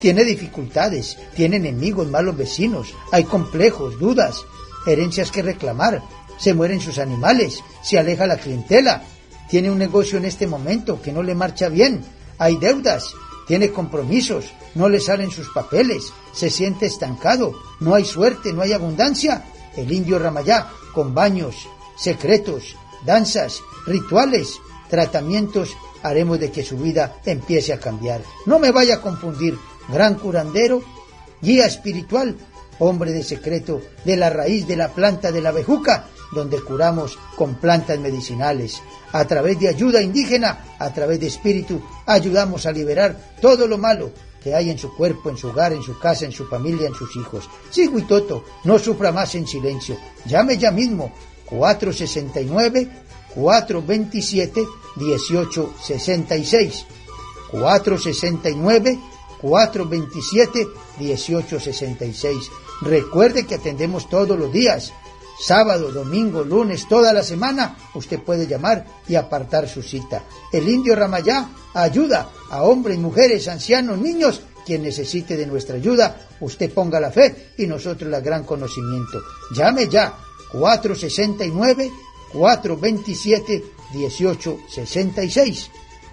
Tiene dificultades, tiene enemigos, malos vecinos, hay complejos, dudas, herencias que reclamar, se mueren sus animales, se aleja la clientela, tiene un negocio en este momento que no le marcha bien, hay deudas, tiene compromisos, no le salen sus papeles, se siente estancado, no hay suerte, no hay abundancia. El indio Ramayá, con baños, secretos, danzas, rituales, tratamientos, haremos de que su vida empiece a cambiar. No me vaya a confundir, gran curandero, guía espiritual, hombre de secreto, de la raíz de la planta de la bejuca, donde curamos con plantas medicinales. A través de ayuda indígena, a través de espíritu, ayudamos a liberar todo lo malo que hay en su cuerpo, en su hogar, en su casa, en su familia, en sus hijos. Sí, Huitoto, no sufra más en silencio. Llame ya mismo, 469-427-1866. 469-427-1866. Recuerde que atendemos todos los días, sábado, domingo, lunes, toda la semana. Usted puede llamar y apartar su cita. El indio Ramayá ayuda a hombres, mujeres, ancianos, niños. Quien necesite de nuestra ayuda, usted ponga la fe y nosotros el gran conocimiento. Llame ya, 469-427-1866.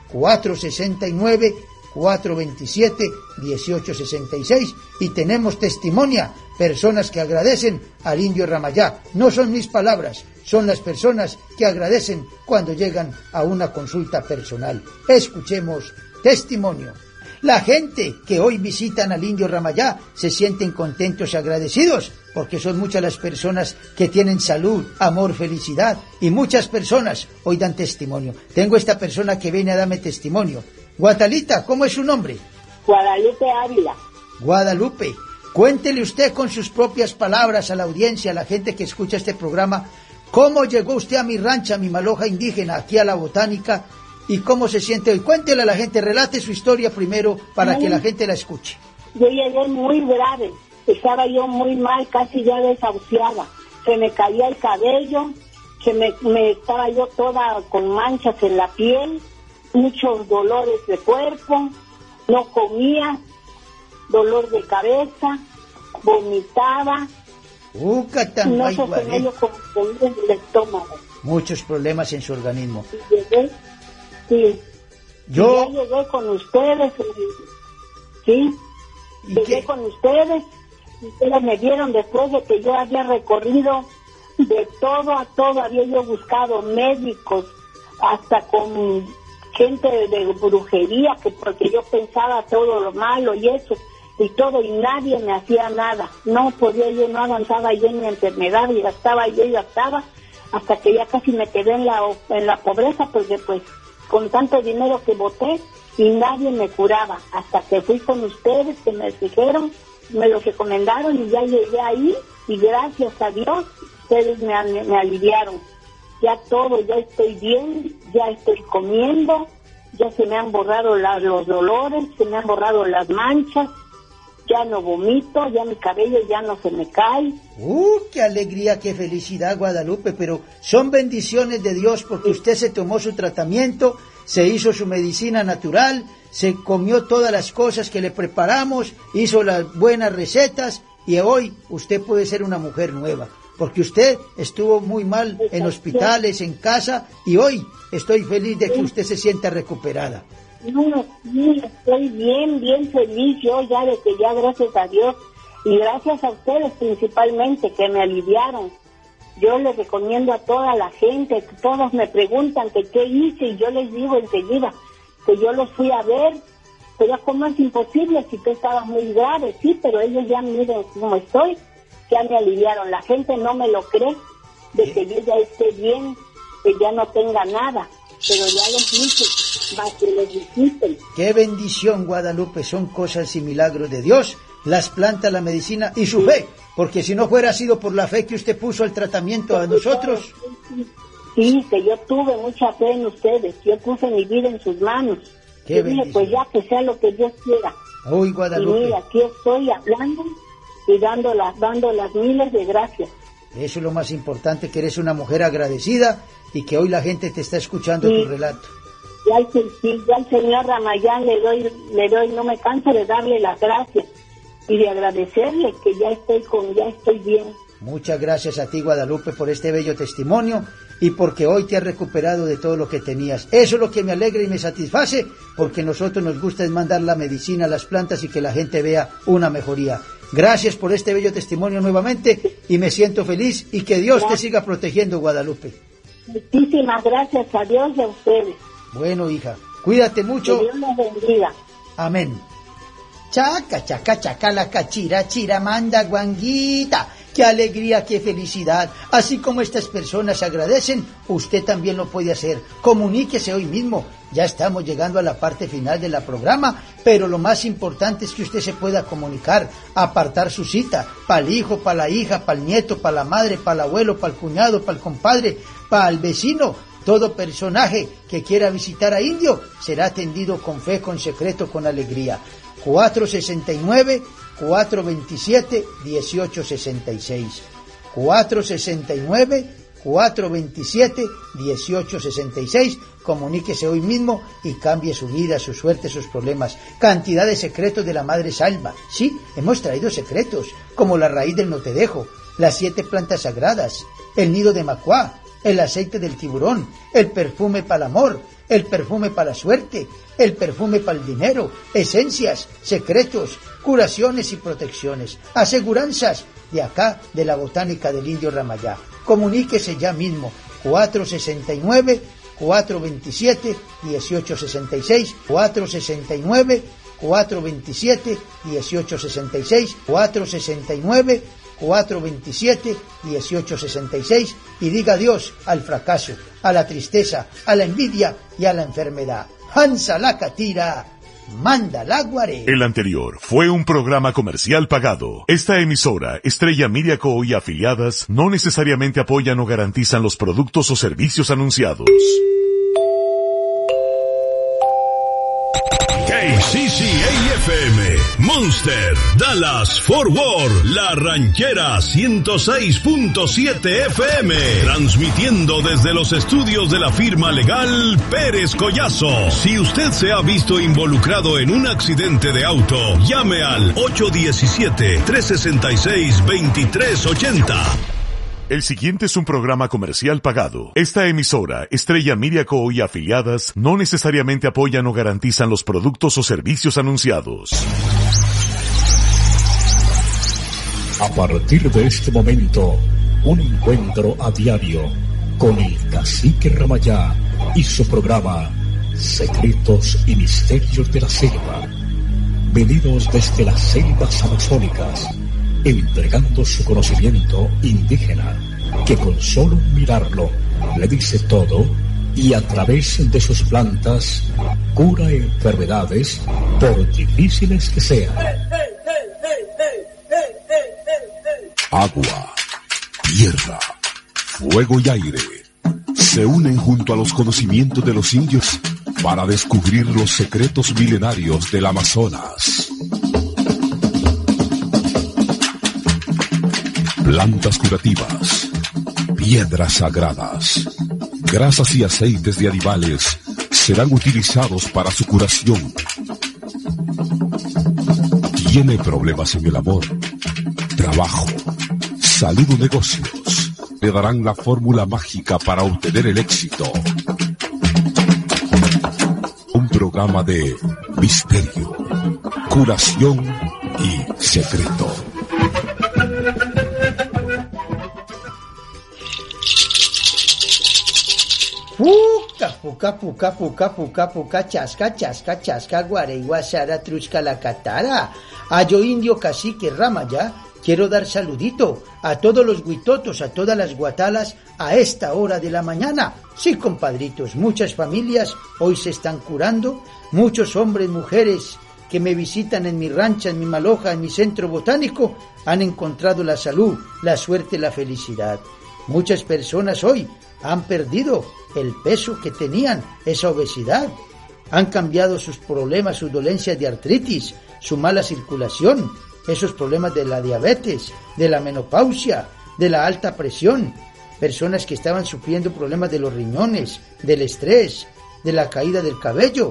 469-427-1866. Y tenemos testimonia, personas que agradecen al indio Ramayá. No son mis palabras, son las personas que agradecen cuando llegan a una consulta personal. Escuchemos testimonio. La gente que hoy visitan al indio Ramayá se sienten contentos y agradecidos, porque son muchas las personas que tienen salud, amor, felicidad, y muchas personas hoy dan testimonio. Tengo esta persona que viene a darme testimonio. Guatalita, ¿cómo es su nombre? Guadalupe Ávila. Guadalupe, cuéntele usted con sus propias palabras a la audiencia, a la gente que escucha este programa, cómo llegó usted a mi rancha, a mi maloja indígena, aquí a la botánica, y cómo se siente hoy. Cuéntele a la gente, relate su historia primero para que la gente la escuche. Yo llegué muy grave, estaba yo muy mal, casi ya desahuciada. Se me caía el cabello, me estaba yo toda con manchas en la piel, muchos dolores de cuerpo, no comía, dolor de cabeza, vomitaba, no se medio con en el estómago. Muchos problemas en su organismo. Y llegué, sí, ya llegué con ustedes, sí, llegué con ustedes me dieron después de que yo había recorrido de todo a todo, había yo buscado médicos, hasta con gente de brujería, que porque yo pensaba todo lo malo y eso, y todo, y nadie me hacía nada, no podía yo, no avanzaba yo en mi enfermedad, y gastaba, hasta que ya casi me quedé en la pobreza, porque pues con tanto dinero que boté, y nadie me curaba, hasta que fui con ustedes, que me dijeron, me lo recomendaron, y ya llegué ahí, y gracias a Dios, ustedes me aliviaron. Ya todo, ya estoy bien, ya estoy comiendo, ya se me han borrado los dolores, se me han borrado las manchas, ya no vomito, ya mi cabello ya no se me cae. ¡Qué alegría, qué felicidad, Guadalupe! Pero son bendiciones de Dios, porque usted se tomó su tratamiento, se hizo su medicina natural, se comió todas las cosas que le preparamos, hizo las buenas recetas, y hoy usted puede ser una mujer nueva. Porque usted estuvo muy mal en hospitales, en casa, y hoy estoy feliz de que usted se sienta recuperada. No, sí, estoy bien feliz yo ya de que ya, gracias a Dios, y gracias a ustedes principalmente, que me aliviaron. Yo les recomiendo a toda la gente, que todos me preguntan que qué hice, y yo les digo enseguida que yo los fui a ver, pero ¿cómo es imposible si tú estabas muy grave? Sí, pero ellos ya miren cómo estoy. Ya me aliviaron, la gente no me lo cree, de que yo ya esté bien, que ya no tenga nada, pero ya les dije, para que les visiten. Qué bendición, Guadalupe, son cosas y milagros de Dios, las plantas, la medicina y su fe, porque si no fuera sido por la fe que usted puso al tratamiento a nosotros. Sí, que yo tuve mucha fe en ustedes, yo puse mi vida en sus manos. Qué bendición. Dije, pues ya que sea lo que Dios quiera. Uy, Guadalupe. Y mira, aquí estoy hablando y dando las miles de gracias. Eso es lo más importante, que eres una mujer agradecida y que hoy la gente te está escuchando tu relato. Ya al señor Ramayán le doy, no me canso de darle las gracias y de agradecerle que ya estoy bien. Muchas gracias a ti, Guadalupe, por este bello testimonio y porque hoy te has recuperado de todo lo que tenías. Eso es lo que me alegra y me satisface, porque a nosotros nos gusta es mandar la medicina a las plantas y que la gente vea una mejoría. Gracias por este bello testimonio nuevamente y me siento feliz y que Dios te siga protegiendo, Guadalupe. Muchísimas gracias a Dios y a ustedes. Bueno, hija, cuídate mucho. Que Dios los bendiga. Amén. Chaca, chaca, chaca, la cachira, chira, manda, guanguita. Qué alegría, qué felicidad. Así como estas personas agradecen, usted también lo puede hacer. Comuníquese hoy mismo. Ya estamos llegando a la parte final del programa, pero lo más importante es que usted se pueda comunicar, apartar su cita, para el hijo, para la hija, para el nieto, para la madre, para el abuelo, para el cuñado, para el compadre, para el vecino. Todo personaje que quiera visitar a Indio será atendido con fe, con secreto, con alegría. 469-427-1866. 469-427-1866. Comuníquese hoy mismo y cambie su vida, su suerte, sus problemas. Cantidad de secretos de la Madre Salva. Sí, hemos traído secretos, como la raíz del no te dejo, las 7 plantas sagradas, el nido de macuá, el aceite del tiburón, el perfume para el amor, el perfume para la suerte, el perfume para el dinero, esencias, secretos, curaciones y protecciones, aseguranzas de acá, de la botánica del Indio Ramayá. Comuníquese ya mismo, 469-427-1866, 469-427-1866, 469-427-1866 y diga adiós al fracaso, a la tristeza, a la envidia y a la enfermedad. Hansa la catira, manda la guaré. El anterior fue un programa comercial pagado. Esta emisora, Estrella Media Co. y afiliadas, no necesariamente apoyan o garantizan los productos o servicios anunciados. KCCA-FM, Monster, Dallas, Fort Worth, La Ranchera 106.7 FM, transmitiendo desde los estudios de la firma legal Pérez Collazo. Si usted se ha visto involucrado en un accidente de auto, llame al 817-366-2380. El siguiente es un programa comercial pagado. Esta emisora, Estrella Media Co. y afiliadas, no necesariamente apoyan o garantizan los productos o servicios anunciados. A partir de este momento, un encuentro a diario con el Cacique Ramayá y su programa Secretos y Misterios de la Selva, venidos desde las selvas amazónicas, entregando su conocimiento indígena, que con solo mirarlo le dice todo y a través de sus plantas cura enfermedades por difíciles que sean. Agua, tierra, fuego y aire se unen junto a los conocimientos de los indios para descubrir los secretos milenarios del Amazonas. Plantas curativas, piedras sagradas, grasas y aceites de animales serán utilizados para su curación. ¿Tiene problemas en el amor, trabajo, salud o negocios? Le darán la fórmula mágica para obtener el éxito. Un programa de misterio, curación y secreto. Puca, chasca, guareiguasara, trusca la catara. A yo Indio Cacique Ramayá, quiero dar saludito a todos los guitotos, a todas las guatalas a esta hora de la mañana. Sí, compadritos, muchas familias hoy se están curando, muchos hombres, mujeres que me visitan en mi rancha, en mi maloja, en mi centro botánico, han encontrado la salud, la suerte, la felicidad. Muchas personas hoy han perdido el peso que tenían, esa obesidad. Han cambiado sus problemas, sus dolencias de artritis, su mala circulación, esos problemas de la diabetes, de la menopausia, de la alta presión. Personas que estaban sufriendo problemas de los riñones, del estrés, de la caída del cabello.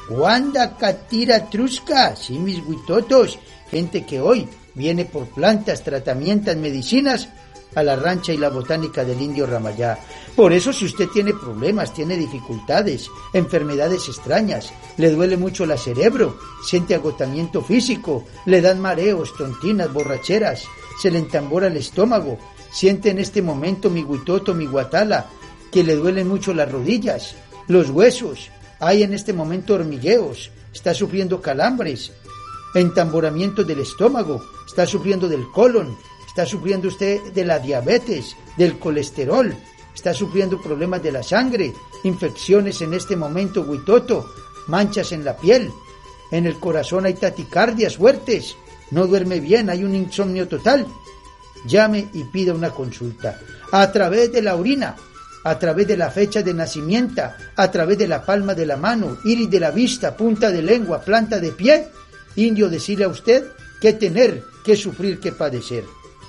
Wanda Catira Trusca, sí, mis huitotos, gente que hoy viene por plantas, tratamientos, medicinas a la rancha y la botánica del Indio Ramayá. Por eso, si usted tiene problemas, tiene dificultades, enfermedades extrañas, le duele mucho el cerebro, siente agotamiento físico, le dan mareos, tontinas, borracheras, se le entambora el estómago, siente en este momento mi huitoto, mi guatala, que le duelen mucho las rodillas, los huesos, hay en este momento hormigueos, está sufriendo calambres, entamboramiento del estómago, está sufriendo del colon, está sufriendo usted de la diabetes, del colesterol, está sufriendo problemas de la sangre, infecciones en este momento, huitoto, manchas en la piel, en el corazón hay taticardias fuertes, no duerme bien, hay un insomnio total. Llame y pida una consulta. A través de la orina, a través de la fecha de nacimiento, a través de la palma de la mano, iris de la vista, punta de lengua, planta de pie, indio decirle a usted qué tener, qué sufrir, qué padecer.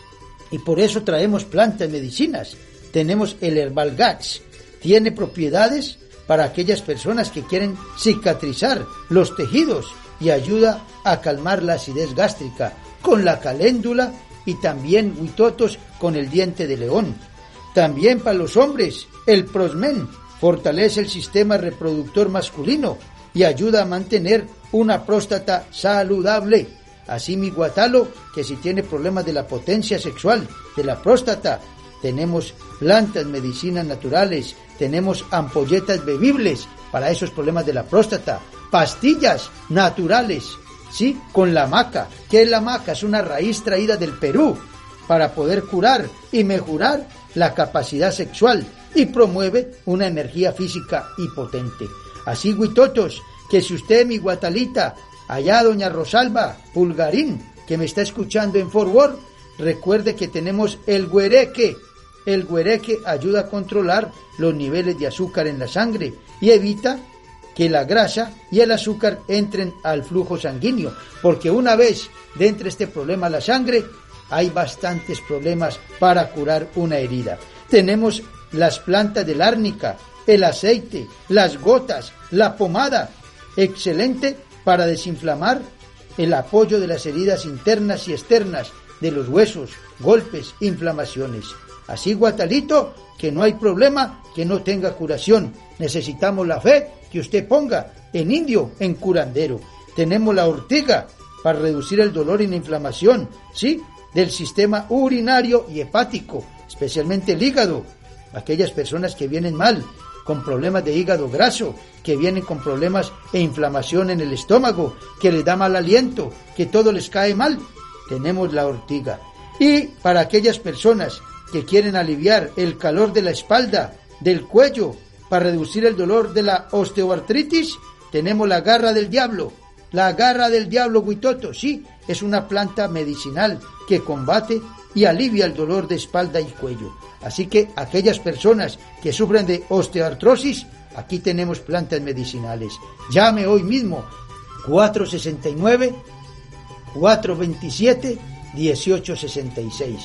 Y por eso traemos plantas medicinas. Tenemos el Herbal Gax, tiene propiedades para aquellas personas que quieren cicatrizar los tejidos y ayuda a calmar la acidez gástrica con la caléndula y también huitotos con el diente de león. También para los hombres, el Prosmen fortalece el sistema reproductor masculino y ayuda a mantener una próstata saludable. Así mi guatalo, que si tiene problemas de la potencia sexual, de la próstata, tenemos plantas, medicinas naturales, tenemos ampolletas bebibles para esos problemas de la próstata, pastillas naturales, ¿sí? Con la maca. ¿Qué es la maca? Es una raíz traída del Perú para poder curar y mejorar la capacidad sexual y promueve una energía física y potente. Así, huitotos, que si usted, mi guatalita, allá doña Rosalba Pulgarín, que me está escuchando en Fort Worth, recuerde que tenemos el güereque. El güereque ayuda a controlar los niveles de azúcar en la sangre y evita que la grasa y el azúcar entren al flujo sanguíneo, porque una vez dentro de este problema la sangre, hay bastantes problemas para curar una herida. Tenemos las plantas del árnica, el aceite, las gotas, la pomada, excelente para desinflamar, el apoyo de las heridas internas y externas de los huesos, golpes, inflamaciones. Así, guatalito, que no hay problema que no tenga curación. Necesitamos la fe que usted ponga en indio, en curandero. Tenemos la ortiga para reducir el dolor y la inflamación, ¿sí?, del sistema urinario y hepático, especialmente el hígado. Aquellas personas que vienen mal, con problemas de hígado graso, que vienen con problemas e inflamación en el estómago, que les da mal aliento, que todo les cae mal, tenemos la ortiga. Y para aquellas personas que quieren aliviar el calor de la espalda, del cuello, para reducir el dolor de la osteoartritis, tenemos la garra del diablo. La garra del diablo, huitoto, sí, es una planta medicinal que combate y alivia el dolor de espalda y cuello. Así que aquellas personas que sufren de osteoartrosis, aquí tenemos plantas medicinales. Llame hoy mismo 469-427-1866.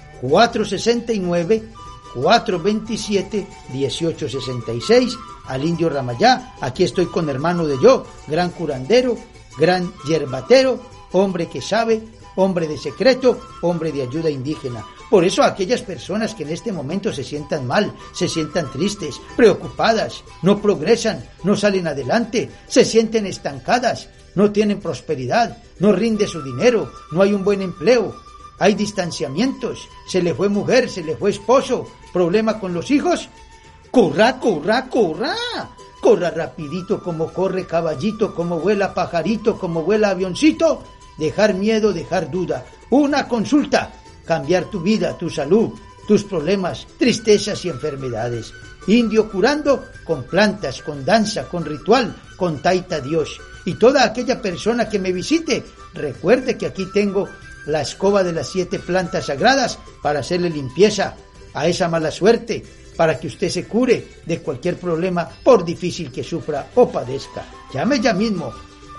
469-427-1866 al Indio Ramayá. Aquí estoy con hermano de yo, gran curandero, gran yerbatero, hombre que sabe, hombre de secreto, hombre de ayuda indígena. Por eso aquellas personas que en este momento se sientan mal, se sientan tristes, preocupadas, no progresan, no salen adelante, se sienten estancadas, no tienen prosperidad, no rinde su dinero, no hay un buen empleo, hay distanciamientos, se le fue mujer, se le fue esposo, problema con los hijos, ¡corra, corra, corra! Corra rapidito como corre caballito, como vuela pajarito, como vuela avioncito. Dejar miedo, dejar duda. Una consulta. Cambiar tu vida, tu salud, tus problemas, tristezas y enfermedades. Indio curando con plantas, con danza, con ritual, con taita Dios. Y toda aquella persona que me visite, recuerde que aquí tengo la escoba de las 7 plantas sagradas para hacerle limpieza a esa mala suerte, para que usted se cure de cualquier problema, por difícil que sufra o padezca. Llame ya mismo,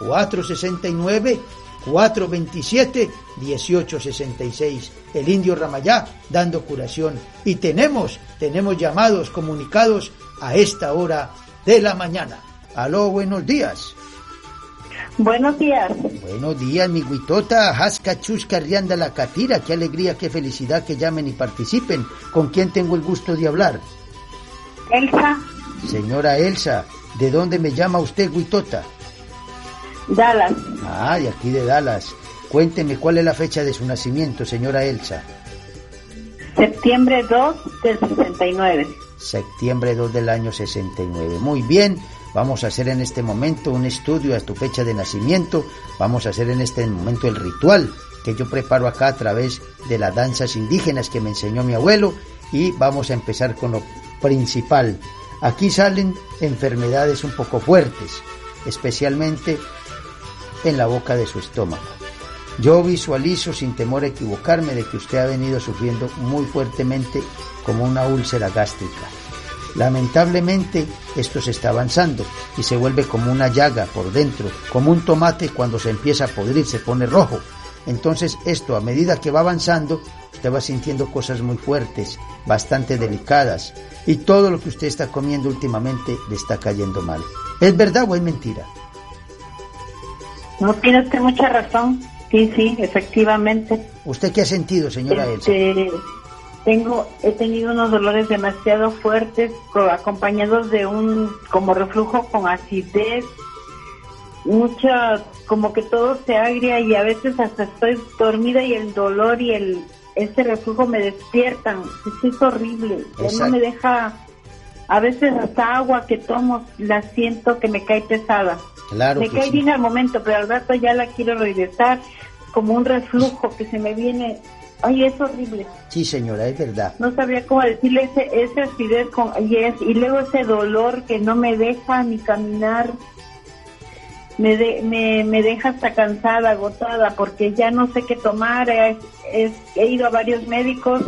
469-427-1866. El Indio Ramayá dando curación. Y tenemos llamados comunicados a esta hora de la mañana. Aló, buenos días. Buenos días. Buenos días, mi Huitota, Jasca, Chusca, Rianda, la Catira. Qué alegría, qué felicidad que llamen y participen. ¿Con quién tengo el gusto de hablar? Elsa. Señora Elsa, ¿de dónde me llama usted, Huitota? Dallas. Ah, de aquí de Dallas. Cuénteme cuál es la fecha de su nacimiento, señora Elsa. Septiembre 2 del 69. Septiembre 2 del año 69. Muy bien, vamos a hacer en este momento un estudio a tu fecha de nacimiento. Vamos a hacer en este momento el ritual que yo preparo acá a través de las danzas indígenas que me enseñó mi abuelo. Y vamos a empezar con lo principal. Aquí salen enfermedades un poco fuertes, especialmente en la boca de su estómago. Yo visualizo, sin temor a equivocarme, de que usted ha venido sufriendo muy fuertemente como una úlcera gástrica. Lamentablemente, esto se está avanzando y se vuelve como una llaga por dentro, como un tomate cuando se empieza a podrir, se pone rojo. Entonces, esto, a medida que va avanzando, usted va sintiendo cosas muy fuertes, bastante delicadas, y todo lo que usted está comiendo últimamente le está cayendo mal. ¿Es verdad o es mentira? No tiene usted mucha razón. Sí, efectivamente. ¿Usted qué ha sentido, señora Elsa? He tenido unos dolores demasiado fuertes, acompañados de un como reflujo con acidez, mucha, como que todo se agria y a veces hasta estoy dormida y el dolor y ese reflujo me despiertan. Es horrible. No me deja, a veces hasta agua que tomo la siento que me cae pesada. Claro, me cae bien al momento, pero al rato ya la quiero regresar, como un reflujo que se me viene. Ay, es horrible. Sí, señora, es verdad. No sabría cómo decirle ese acidez y luego ese dolor que no me deja ni caminar. Me deja hasta cansada, agotada, porque ya no sé qué tomar. He ido a varios médicos,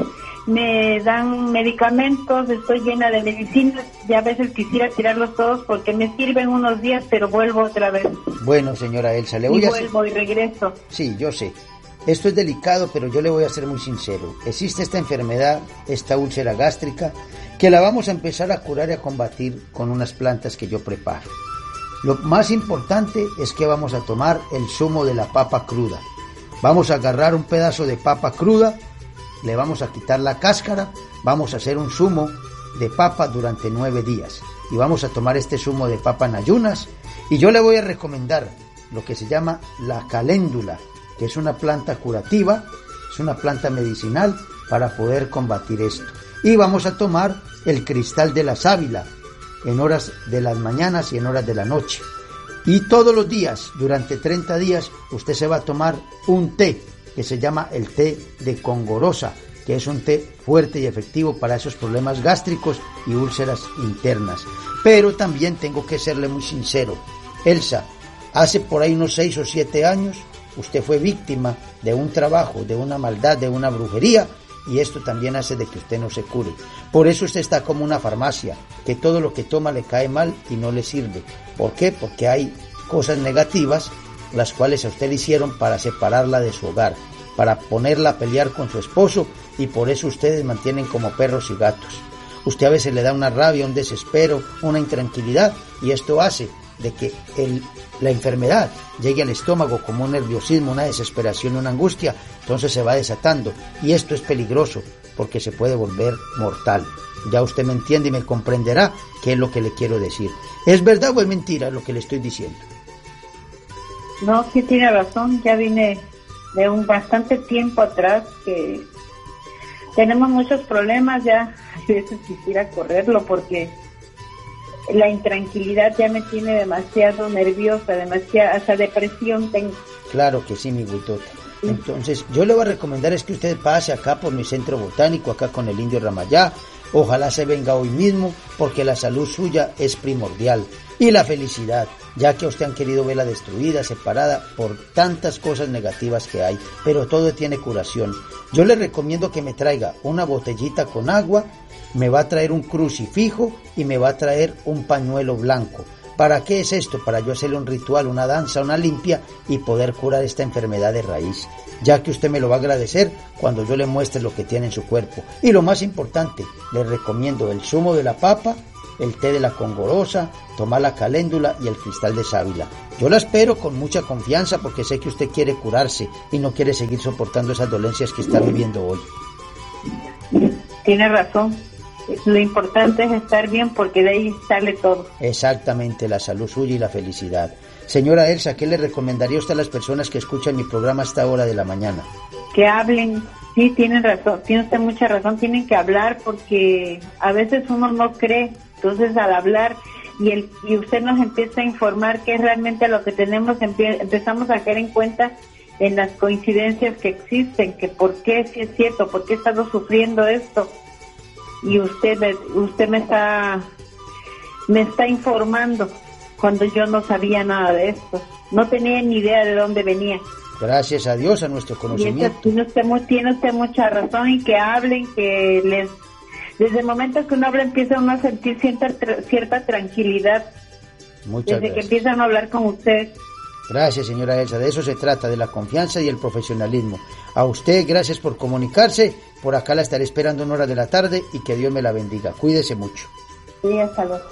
me dan medicamentos, estoy llena de medicinas, y a veces quisiera tirarlos todos porque me sirven unos días, pero vuelvo otra vez. Bueno, señora Elsa, vuelvo y regreso. Sí, yo sé. Esto es delicado, pero yo le voy a ser muy sincero. Existe esta enfermedad, esta úlcera gástrica, que la vamos a empezar a curar y a combatir con unas plantas que yo preparo. Lo más importante es que vamos a tomar el zumo de la papa cruda. Vamos a agarrar un pedazo de papa cruda, le vamos a quitar la cáscara, vamos a hacer un zumo de papa durante 9 días. Y vamos a tomar este zumo de papa en ayunas. Y yo le voy a recomendar lo que se llama la caléndula, que es una planta curativa, es una planta medicinal para poder combatir esto. Y vamos a tomar el cristal de la sábila en horas de las mañanas y en horas de la noche. Y todos los días, durante 30 días, usted se va a tomar un té que se llama el té de congorosa, que es un té fuerte y efectivo para esos problemas gástricos y úlceras internas. Pero también tengo que serle muy sincero. Elsa, hace por ahí unos 6 o 7 años, usted fue víctima de un trabajo, de una maldad, de una brujería, y esto también hace de que usted no se cure. Por eso usted está como una farmacia, que todo lo que toma le cae mal y no le sirve. ¿Por qué? Porque hay cosas negativas, las cuales a usted le hicieron para separarla de su hogar, para ponerla a pelear con su esposo, y por eso ustedes mantienen como perros y gatos. Usted a veces le da una rabia, un desespero, una intranquilidad, y esto hace de que la enfermedad llegue al estómago como un nerviosismo, una desesperación, una angustia. Entonces se va desatando, y esto es peligroso porque se puede volver mortal. Ya usted me entiende y me comprenderá qué es lo que le quiero decir. ¿Es verdad o es mentira lo que le estoy diciendo? No, sí tiene razón. Ya vine de un bastante tiempo atrás que tenemos muchos problemas. Ya a veces quisiera correrlo porque la intranquilidad ya me tiene demasiado nerviosa, hasta depresión tengo. Claro que sí, mi Huitota. Entonces, yo le voy a recomendar es que usted pase acá por mi centro botánico, acá con el indio Ramayá. Ojalá se venga hoy mismo, porque la salud suya es primordial. Y la felicidad, ya que usted han querido verla destruida, separada por tantas cosas negativas que hay. Pero todo tiene curación. Yo le recomiendo que me traiga una botellita con agua, me va a traer un crucifijo y me va a traer un pañuelo blanco, ¿Para qué es esto? Para yo hacerle un ritual, una danza, una limpia y poder curar esta enfermedad de raíz, ya que usted me lo va a agradecer cuando yo le muestre lo que tiene en su cuerpo. Y lo más importante, le recomiendo el zumo de la papa, el té de la congorosa, tomar la caléndula y el cristal de sábila. Yo la espero con mucha confianza porque sé que usted quiere curarse y no quiere seguir soportando esas dolencias que está viviendo hoy. Tiene razón. Lo importante es estar bien porque de ahí sale todo. Exactamente, la salud suya y la felicidad. Señora Elsa, ¿qué le recomendaría usted a las personas que escuchan mi programa a esta hora de la mañana? Que hablen. Sí, tienen razón, tiene usted mucha razón, tienen que hablar porque a veces uno no cree, entonces al hablar y usted nos empieza a informar qué es realmente lo que tenemos, empezamos a caer en cuenta en las coincidencias que existen, que por qué sí es cierto, por qué he estado sufriendo esto. Y usted me está informando cuando yo no sabía nada de esto, no tenía ni idea de dónde venía. Gracias a Dios, a nuestro conocimiento. Y tiene usted mucha razón, y que hablen, que desde el momento que uno habla empieza uno a sentir cierta tranquilidad. Muchas desde gracias. Que empiezan a hablar con usted. Gracias, señora Elsa, de eso se trata, de la confianza y el profesionalismo. A usted, gracias por comunicarse, por acá la estaré esperando en horas de la tarde y que Dios me la bendiga. Cuídese mucho. Sí, hasta luego.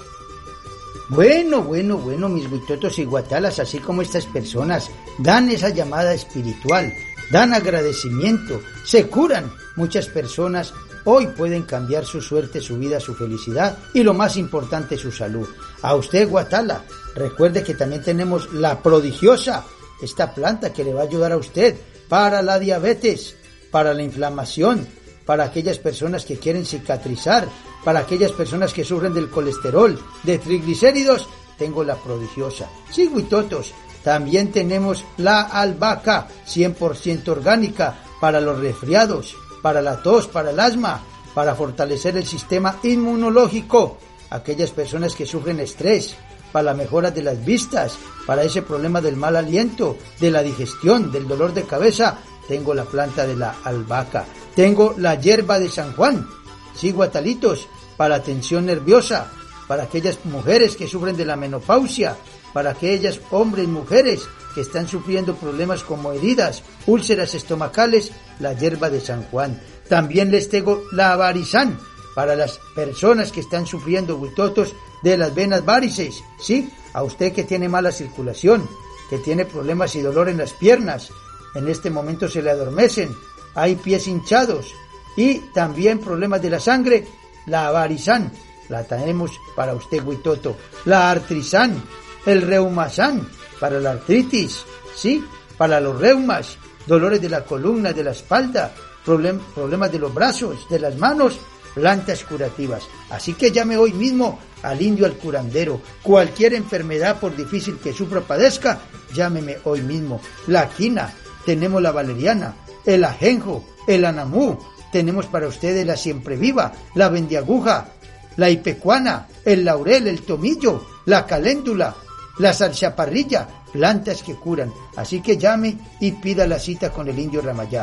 Bueno, mis guitotos y guatalas, así como estas personas dan esa llamada espiritual, dan agradecimiento, se curan. Muchas personas hoy pueden cambiar su suerte, su vida, su felicidad y lo más importante, su salud. A usted, guatala, recuerde que también tenemos la prodigiosa, esta planta que le va a ayudar a usted para la diabetes, para la inflamación, para aquellas personas que quieren cicatrizar, para aquellas personas que sufren del colesterol, de triglicéridos, tengo la prodigiosa. Sí, guitotos, también tenemos la albahaca, 100% orgánica, para los resfriados, para la tos, para el asma, para fortalecer el sistema inmunológico, aquellas personas que sufren estrés, para la mejora de las vistas, para ese problema del mal aliento, de la digestión, del dolor de cabeza, tengo la planta de la albahaca. Tengo la hierba de San Juan, sí, guatalitos, para la tensión nerviosa, para aquellas mujeres que sufren de la menopausia, para aquellas hombres y mujeres que están sufriendo problemas como heridas, úlceras estomacales, la hierba de San Juan. También les tengo la varizán, para las personas que están sufriendo, guitotos, de las venas varices, sí, a usted que tiene mala circulación, que tiene problemas y dolor en las piernas, en este momento se le adormecen, hay pies hinchados y también problemas de la sangre, la varizán, la tenemos para usted, guitoto, la artrizán, el reumazán, para la artritis, sí, para los reumas, dolores de la columna, de la espalda, problemas de los brazos, de las manos, plantas curativas. Así que llame hoy mismo al indio, al curandero. Cualquier enfermedad, por difícil que sufra o padezca, llámeme hoy mismo. La quina, tenemos la valeriana, el ajenjo, el anamú, tenemos para ustedes la siempre viva, la vendiaguja, la ipecuana, el laurel, el tomillo, la caléndula, la zarzaparrilla, plantas que curan. Así que llame y pida la cita con el indio Ramayá.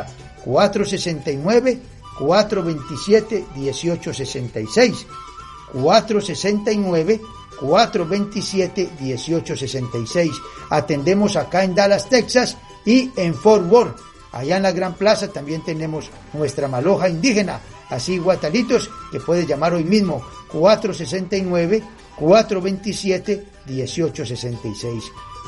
469-427-1866. 469-427-1866. Atendemos acá en Dallas, Texas, y en Fort Worth. Allá en la Gran Plaza también tenemos nuestra maloja indígena. Así, guatalitos, que puede llamar hoy mismo 469-427-1866.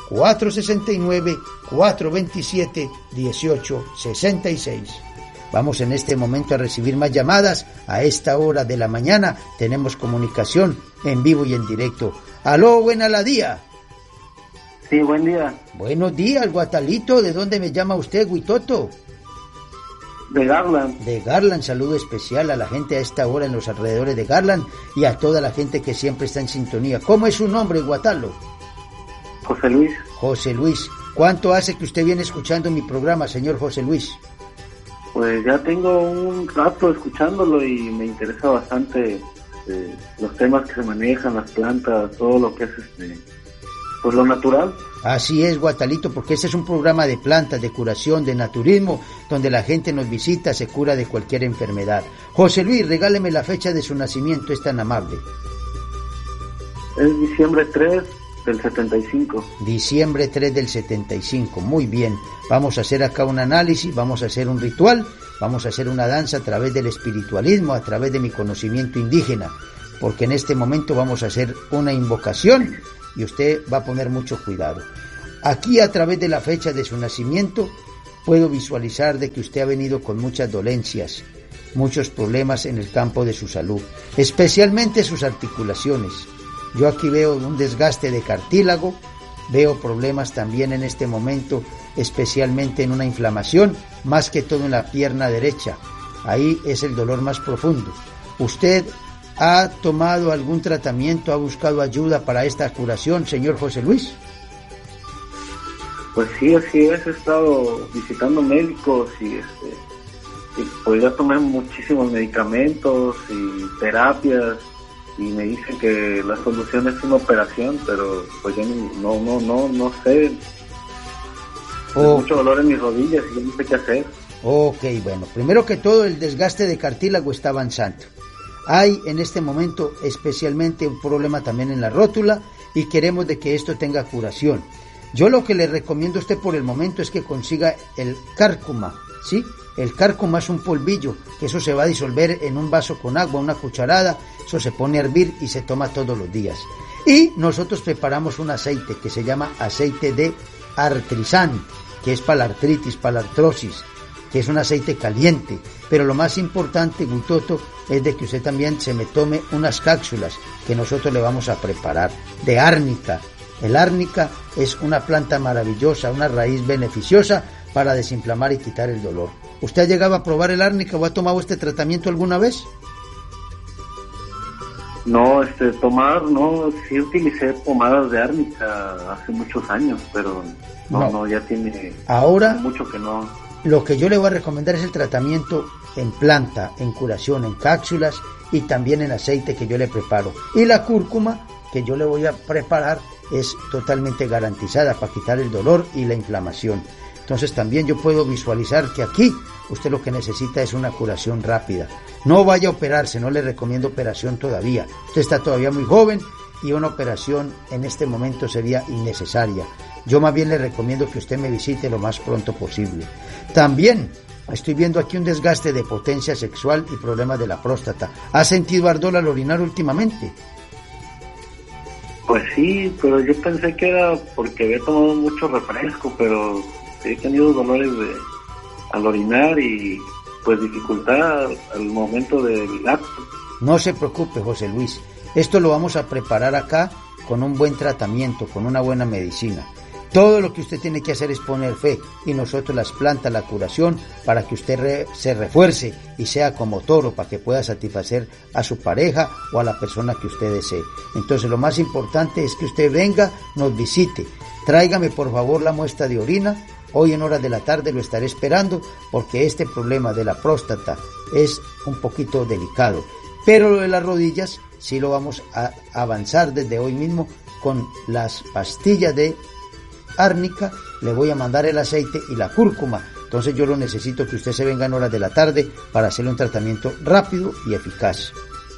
469-427-1866. Vamos en este momento a recibir más llamadas. A esta hora de la mañana tenemos comunicación en vivo y en directo. Aló, buena la día. Sí, buen día. Buenos días, guatalito. ¿De dónde me llama usted, Guitoto? De Garland. De Garland, saludo especial a la gente a esta hora en los alrededores de Garland y a toda la gente que siempre está en sintonía. ¿Cómo es su nombre, Guatalo? José Luis. José Luis. ¿Cuánto hace que usted viene escuchando mi programa, señor José Luis? Pues ya tengo un rato escuchándolo y me interesa bastante los temas que se manejan, las plantas, todo lo que es pues lo natural. Así es, Guatalito, porque este es un programa de plantas, de curación, de naturismo, donde la gente nos visita, se cura de cualquier enfermedad. José Luis, regáleme la fecha de su nacimiento, es tan amable. Es diciembre 3 del 75. Diciembre 3 del 75, muy bien. Vamos a hacer acá un análisis, vamos a hacer un ritual, vamos a hacer una danza a través del espiritualismo, a través de mi conocimiento indígena, porque en este momento vamos a hacer una invocación y usted va a poner mucho cuidado. Aquí a través de la fecha de su nacimiento puedo visualizar de que usted ha venido con muchas dolencias, muchos problemas en el campo de su salud, especialmente sus articulaciones. Yo aquí veo un desgaste de cartílago, veo problemas también en este momento, especialmente en una inflamación, más que todo en la pierna derecha. Ahí es el dolor más profundo. ¿Usted ha tomado algún tratamiento, ha buscado ayuda para esta curación, señor José Luis? Pues sí, así es, he estado visitando médicos y pues ya tomé muchísimos medicamentos y terapias y me dicen que la solución es una operación, pero pues yo no sé. Tengo mucho dolor en mis rodillas y yo no sé qué hacer. Ok, bueno, primero que todo el desgaste de cartílago está avanzando. Hay en este momento especialmente un problema también en la rótula y queremos de que esto tenga curación. Yo lo que le recomiendo a usted por el momento es que consiga el cárcuma, ¿sí? El cárcuma es un polvillo, que eso se va a disolver en un vaso con agua, una cucharada, eso se pone a hervir y se toma todos los días. Y nosotros preparamos un aceite que se llama aceite de artrizán, que es para la artritis, para la artrosis, que es un aceite caliente. Pero lo más importante, Gutoto, es de que usted también se me tome unas cápsulas que nosotros le vamos a preparar de árnica. El árnica es una planta maravillosa, una raíz beneficiosa para desinflamar y quitar el dolor. ¿Usted ha llegado a probar el árnica o ha tomado este tratamiento alguna vez? No, no, sí utilicé pomadas de árnica hace muchos años, pero no, ya tiene ahora mucho que no. Lo que yo le voy a recomendar es el tratamiento en planta, en curación, en cápsulas y también en aceite que yo le preparo. Y la cúrcuma que yo le voy a preparar es totalmente garantizada para quitar el dolor y la inflamación. Entonces también yo puedo visualizar que aquí usted lo que necesita es una curación rápida. No vaya a operarse, no le recomiendo operación todavía. Usted está todavía muy joven y una operación en este momento sería innecesaria. Yo más bien le recomiendo que usted me visite lo más pronto posible. También estoy viendo aquí un desgaste de potencia sexual y problemas de la próstata. ¿Ha sentido ardor al orinar últimamente? Pues sí, pero yo pensé que era porque había tomado mucho refresco, pero he tenido dolores al orinar y pues dificultad al momento del acto. No se preocupe, José Luis, esto lo vamos a preparar acá con un buen tratamiento, con una buena medicina. Todo lo que usted tiene que hacer es poner fe y nosotros las plantas, la curación, para que usted se refuerce y sea como toro, para que pueda satisfacer a su pareja o a la persona que usted desee. Entonces lo más importante es que usted venga, nos visite. Tráigame por favor la muestra de orina. Hoy en horas de la tarde lo estaré esperando porque este problema de la próstata es un poquito delicado. Pero lo de las rodillas sí lo vamos a avanzar desde hoy mismo con las pastillas de árnica. Le voy a mandar el aceite y la cúrcuma. Entonces yo lo necesito que usted se venga en horas de la tarde para hacerle un tratamiento rápido y eficaz.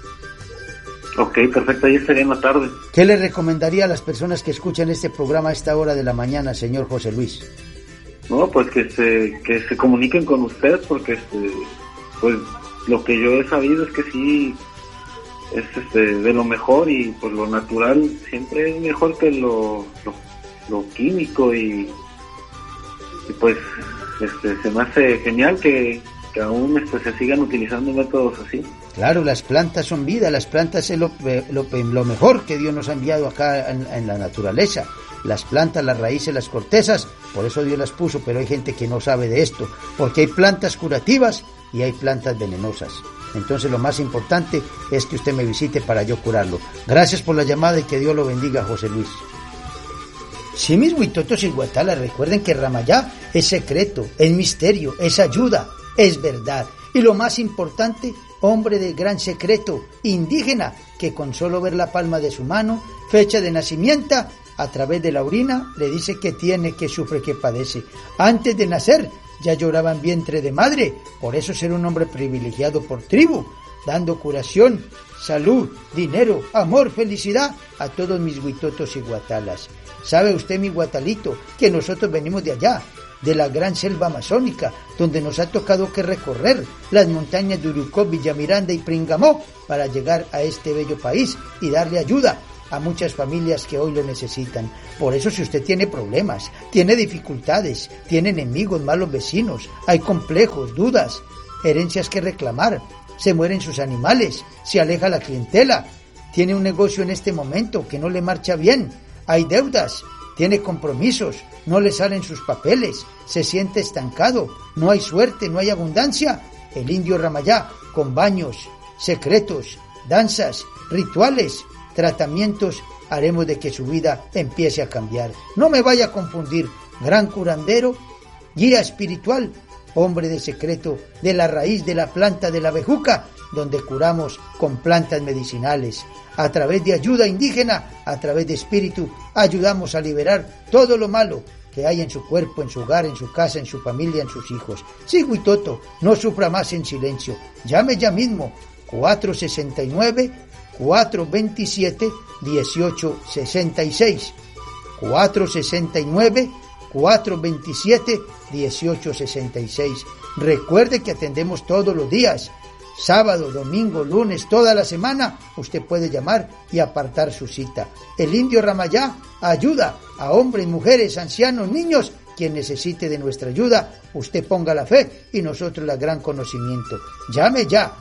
Ok, perfecto, ahí estaría en la tarde. ¿Qué le recomendaría a las personas que escuchan este programa a esta hora de la mañana, señor José Luis? No, pues que se comuniquen con usted, porque pues lo que yo he sabido es que sí es de lo mejor y pues lo natural siempre es mejor que lo químico y pues se me hace genial que aún se sigan utilizando métodos así. Claro, las plantas son vida, las plantas es lo mejor que Dios nos ha enviado acá en la naturaleza. Las plantas, las raíces, las cortezas, por eso Dios las puso, pero hay gente que no sabe de esto, porque hay plantas curativas y hay plantas venenosas. Entonces lo más importante es que usted me visite para yo curarlo. Gracias por la llamada y que Dios lo bendiga, José Luis. Sí, mis huitotos y guatalas, recuerden que Ramayá es secreto, es misterio, es ayuda, es verdad. Y lo más importante, hombre de gran secreto, indígena, que con solo ver la palma de su mano, fecha de nacimiento, a través de la orina, le dice que tiene, que sufre, que padece. Antes de nacer, ya lloraba en vientre de madre, por eso ser un hombre privilegiado por tribu, dando curación, salud, dinero, amor, felicidad a todos mis huitotos y guatalas. ¿Sabe usted, mi guatalito, que nosotros venimos de allá, de la gran selva amazónica, donde nos ha tocado que recorrer las montañas de Urucó, Villamiranda y Pringamó para llegar a este bello país y darle ayuda a muchas familias que hoy lo necesitan? Por eso, si usted tiene problemas, tiene dificultades, tiene enemigos, malos vecinos, hay complejos, dudas, herencias que reclamar, se mueren sus animales, se aleja la clientela, tiene un negocio en este momento que no le marcha bien, hay deudas, tiene compromisos, no le salen sus papeles, se siente estancado, no hay suerte, no hay abundancia, el indio Ramayá, con baños, secretos, danzas, rituales, tratamientos, haremos de que su vida empiece a cambiar. No me vaya a confundir, gran curandero, guía espiritual, hombre de secreto de la raíz de la planta de la bejuca, donde curamos con plantas medicinales. A través de ayuda indígena, a través de espíritu, ayudamos a liberar todo lo malo que hay en su cuerpo, en su hogar, en su casa, en su familia, en sus hijos. Sí, Huitoto, no sufra más en silencio. Llame ya mismo, 469-427-1866. 469-427-1866. Recuerde que atendemos todos los días, sábado, domingo, lunes, toda la semana. Usted puede llamar y apartar su cita. El indio Ramayá ayuda a hombres, mujeres, ancianos, niños. Quien necesite de nuestra ayuda, usted ponga la fe y nosotros el gran conocimiento. Llame ya,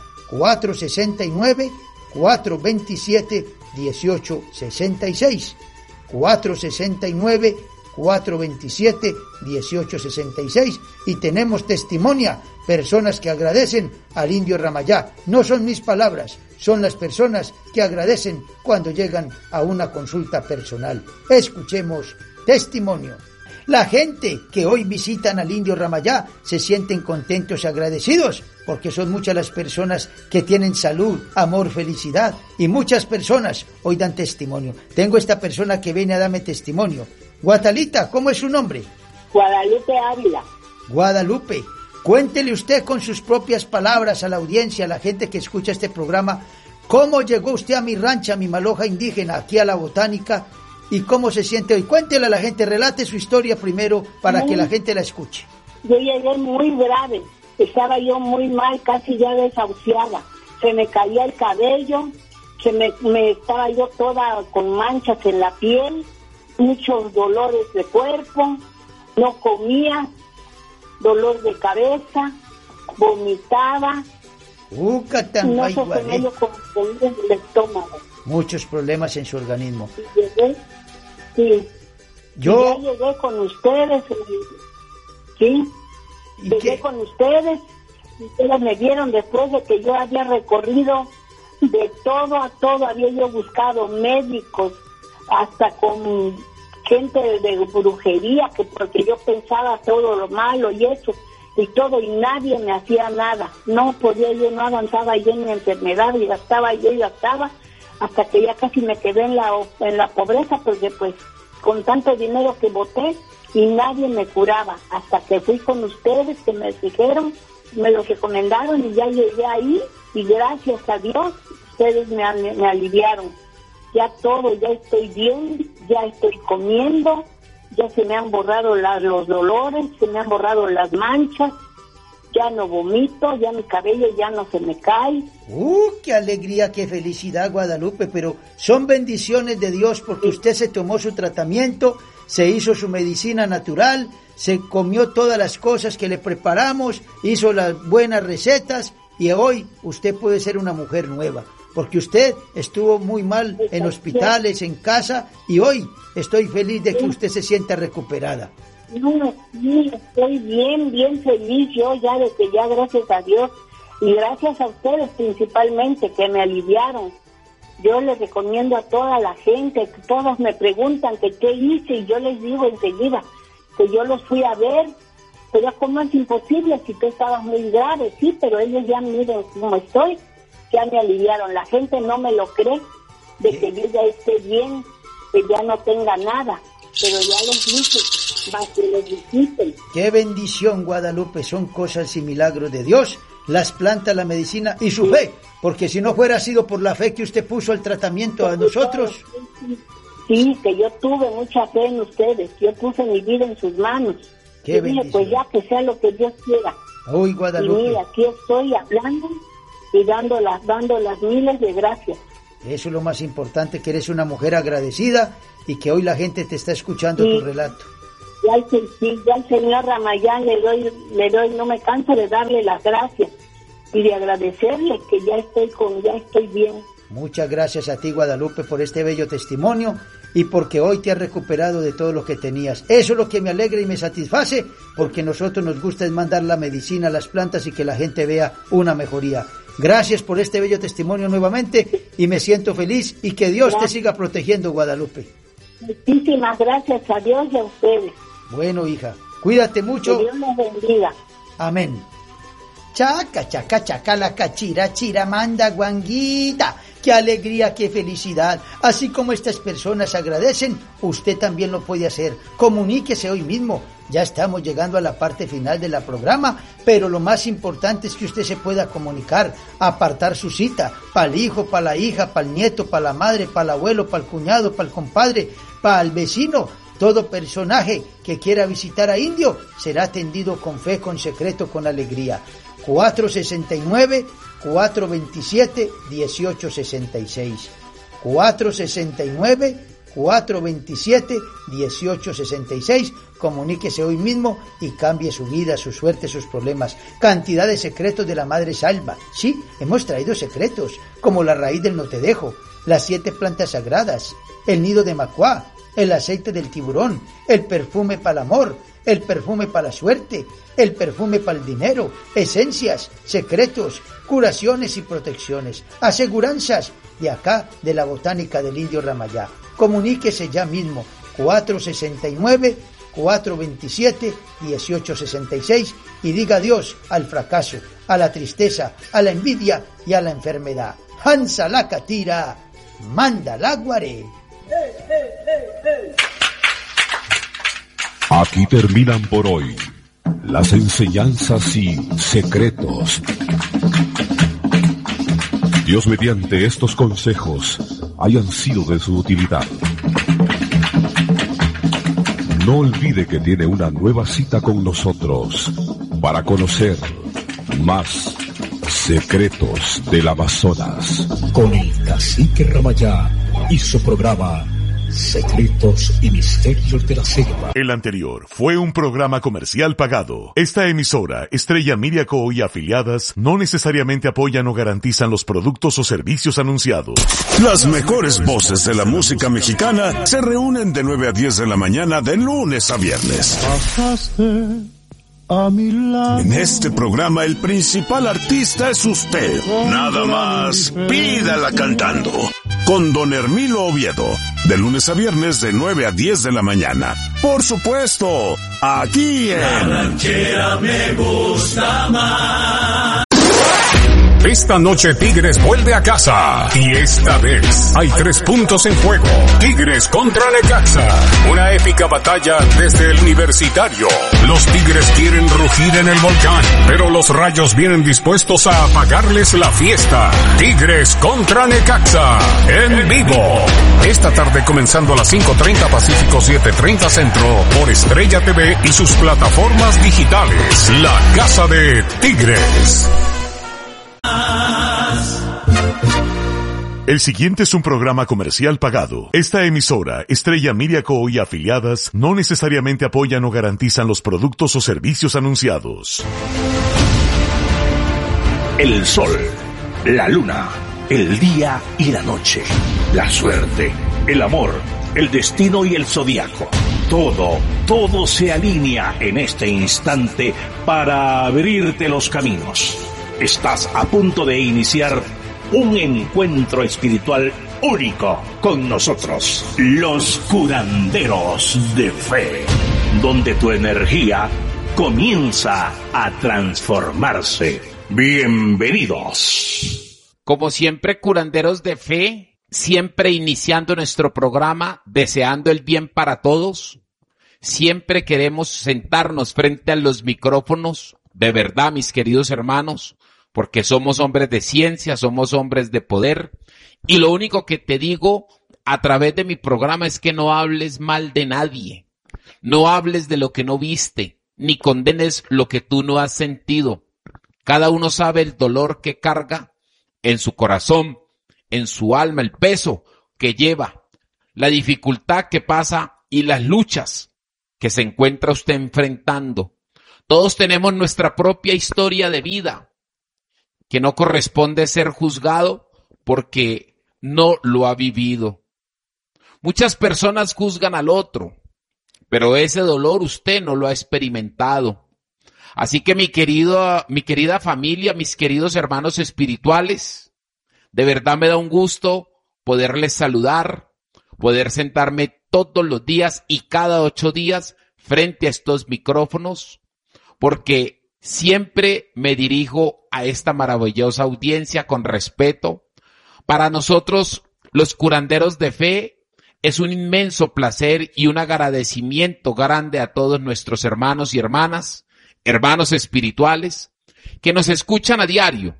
469-427-1866. 469-427-1866. Y tenemos testimonia, personas que agradecen al indio Ramayá. No son mis palabras, son las personas que agradecen cuando llegan a una consulta personal. Escuchemos testimonio. La gente que hoy visitan al indio Ramayá se sienten contentos y agradecidos, porque son muchas las personas que tienen salud, amor, felicidad, y muchas personas hoy dan testimonio. Tengo esta persona que viene a darme testimonio. Guatalita, ¿cómo es su nombre? Guadalupe Ávila. Guadalupe, cuéntele usted con sus propias palabras a la audiencia, a la gente que escucha este programa, cómo llegó usted a mi rancha, a mi maloja indígena, aquí a la botánica, y cómo se siente hoy. Cuéntele a la gente, relate su historia primero para que la gente la escuche. Yo llegué muy grave, estaba yo muy mal, casi ya desahuciada, se me caía el cabello, me estaba yo toda con manchas en la piel, muchos dolores de cuerpo, no comía, dolor de cabeza, vomitaba, no se medio con el estómago. Muchos problemas en su organismo. Sí. Ya llegué con ustedes, sí. Llegué con ustedes me vieron después de que yo había recorrido de todo a todo, había yo buscado médicos, hasta con gente de brujería, que porque yo pensaba todo lo malo y eso, y todo, y nadie me hacía nada. No podía yo, no avanzaba yo en mi enfermedad, y gastaba, hasta que ya casi me quedé en la pobreza, porque pues con tanto dinero que boté y nadie me curaba, hasta que fui con ustedes, que me dijeron, me lo recomendaron, y ya llegué ahí, y gracias a Dios ustedes me aliviaron. Ya todo, ya estoy bien, ya estoy comiendo, ya se me han borrado los dolores, se me han borrado las manchas, ya no vomito, ya mi cabello ya no se me cae. ¡Qué alegría, qué felicidad, Guadalupe! Pero son bendiciones de Dios, porque usted se tomó su tratamiento, se hizo su medicina natural, se comió todas las cosas que le preparamos, hizo las buenas recetas, y hoy usted puede ser una mujer nueva, porque usted estuvo muy mal en hospitales, en casa, y hoy estoy feliz de que usted se sienta recuperada. No, sí, estoy bien feliz yo ya, de que ya, gracias a Dios, y gracias a ustedes principalmente, que me aliviaron. Yo les recomiendo a toda la gente, que todos me preguntan que qué hice, y yo les digo enseguida que yo los fui a ver, pero ¿cómo es imposible si tú estabas muy grave? Sí, pero ellos ya miren cómo estoy, ya me aliviaron. La gente no me lo cree, de que yo ya esté bien, que ya no tenga nada, pero ya les dije, más que les dijiste. Qué bendición, Guadalupe, son cosas y milagros de Dios, las plantas, la medicina y su fe, porque si no fuera sido por la fe que usted puso el tratamiento a nosotros. Sí, que yo tuve mucha fe en ustedes, yo puse mi vida en sus manos. Qué y dije, pues ya que sea lo que Dios quiera. Uy, Guadalupe. Y mira, aquí estoy hablando y dando las miles de gracias. Eso es lo más importante, que eres una mujer agradecida y que hoy la gente te está escuchando tu relato. Ya al señor Ramayán le doy, no me canso de darle las gracias y de agradecerle que ya estoy bien. Muchas gracias a ti, Guadalupe, por este bello testimonio y porque hoy te has recuperado de todo lo que tenías. Eso es lo que me alegra y me satisface, porque nosotros nos gusta es mandar la medicina a las plantas y que la gente vea una mejoría. Gracias por este bello testimonio nuevamente y me siento feliz y que Dios te siga protegiendo, Guadalupe. Muchísimas gracias a Dios y a ustedes. Bueno, hija, cuídate mucho. Que Dios los bendiga. Amén. Chaca, chaca, chaca, la cachira, chira, manda, guanguita. Qué alegría, qué felicidad. Así como estas personas agradecen, usted también lo puede hacer. Comuníquese hoy mismo. Ya estamos llegando a la parte final del programa, pero lo más importante es que usted se pueda comunicar, apartar su cita, para el hijo, para la hija, para el nieto, para la madre, para el abuelo, para el cuñado, para el compadre, para el vecino. Todo personaje que quiera visitar a Indio será atendido con fe, con secreto, con alegría. 469-427-1866. 469-427-1866. Comuníquese hoy mismo y cambie su vida, su suerte, sus problemas. Cantidad de secretos de la Madre Salva. Sí, hemos traído secretos, como la raíz del no te dejo, las 7 plantas sagradas, el nido de macuá, el aceite del tiburón, el perfume para el amor, el perfume para la suerte, el perfume para el dinero, esencias, secretos, curaciones y protecciones, aseguranzas de acá de la botánica del Indio Ramayá. Comuníquese ya mismo, 469-427-1866 y diga adiós al fracaso, a la tristeza, a la envidia y a la enfermedad. Hansa la catira, manda la guaré. Aquí terminan por hoy las enseñanzas y secretos. Dios mediante estos consejos hayan sido de su utilidad. No olvide que tiene una nueva cita con nosotros para conocer más secretos del Amazonas. Con el Cacique Ramayá y su programa Secretos y Misterios de la Selva. El anterior fue un programa comercial pagado. Esta emisora, Estrella Miriaco y afiliadas, no necesariamente apoyan o garantizan los productos o servicios anunciados. Las mejores voces de la música mexicana se reúnen de 9 a 10 de la mañana de lunes a viernes. En este programa el principal artista es usted. Nada más pídala cantando. Con Don Hermilo Oviedo, de lunes a viernes de 9 a 10 de la mañana. Por supuesto, aquí en La Ranchera Me Gusta Más. Esta noche Tigres vuelve a casa y esta vez hay 3 puntos en juego. Tigres contra Necaxa, una épica batalla desde el Universitario. Los Tigres quieren rugir en el volcán, pero los Rayos vienen dispuestos a apagarles la fiesta. Tigres contra Necaxa, en vivo. Esta tarde comenzando a las 5:30 Pacífico, 7:30 Centro, por Estrella TV y sus plataformas digitales. La Casa de Tigres. El siguiente es un programa comercial pagado. Esta emisora, Estrella Miriaco y afiliadas, no necesariamente apoyan o garantizan los productos o servicios anunciados. El sol, la luna, el día y la noche, la suerte, el amor, el destino y el zodiaco. Todo se alinea en este instante para abrirte los caminos. Estás a punto de iniciar un encuentro espiritual único con nosotros, los curanderos de fe, donde tu energía comienza a transformarse. Bienvenidos. Como siempre, curanderos de fe, siempre iniciando nuestro programa, deseando el bien para todos. Siempre queremos sentarnos frente a los micrófonos, de verdad, mis queridos hermanos, porque somos hombres de ciencia, somos hombres de poder, y lo único que te digo a través de mi programa es que no hables mal de nadie, no hables de lo que no viste, ni condenes lo que tú no has sentido. Cada uno sabe el dolor que carga en su corazón, en su alma, el peso que lleva, la dificultad que pasa y las luchas que se encuentra usted enfrentando. Todos tenemos nuestra propia historia de vida, que no corresponde ser juzgado porque no lo ha vivido. Muchas personas juzgan al otro, pero ese dolor usted no lo ha experimentado. Así que mi querida familia, mis queridos hermanos espirituales, de verdad me da un gusto poderles saludar, poder sentarme todos los días y cada 8 días frente a estos micrófonos, porque siempre me dirijo a esta maravillosa audiencia con respeto. Para nosotros, los curanderos de fe, es un inmenso placer y un agradecimiento grande a todos nuestros hermanos y hermanas, hermanos espirituales, que nos escuchan a diario,